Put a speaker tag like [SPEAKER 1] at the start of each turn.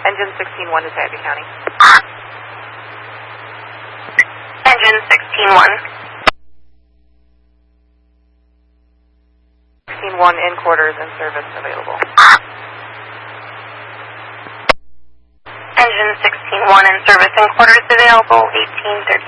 [SPEAKER 1] Engine 16-1 to Tioga County.
[SPEAKER 2] Engine 16-1.
[SPEAKER 1] 16-1 in quarters and service available.
[SPEAKER 2] Engine 16-1 in service and quarters available, 1813.